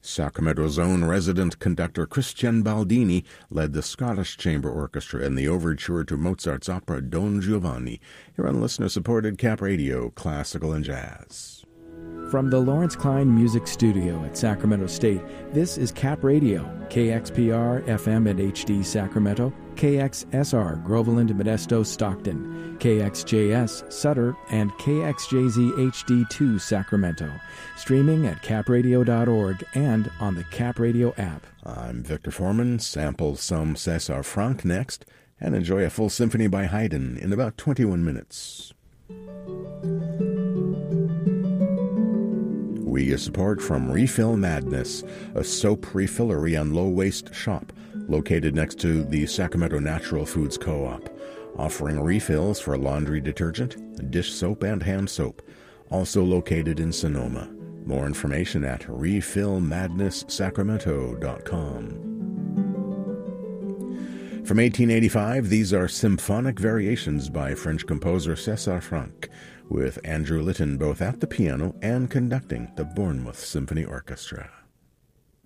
Sacramento's own resident conductor Christian Baldini led the Scottish Chamber Orchestra in the overture to Mozart's opera Don Giovanni, here on listener-supported Cap Radio, Classical and Jazz. From the Lawrence Klein Music Studio at Sacramento State, this is Cap Radio, KXPR FM and HD Sacramento, KXSR Groveland, Modesto, Stockton, KXJS Sutter, and KXJZ HD2 Sacramento. Streaming at capradio.org and on the Cap Radio app. I'm Victor Foreman. Sample some César Franck next, and enjoy a full symphony by Haydn in about 21 minutes. We get support from Refill Madness, a soap refillery and low-waste shop located next to the Sacramento Natural Foods Co-op, offering refills for laundry detergent, dish soap, and hand soap, also located in Sonoma. More information at refillmadnesssacramento.com. From 1885, these are symphonic variations by French composer César Franck, with Andrew Litton both at the piano and conducting the Bournemouth Symphony Orchestra.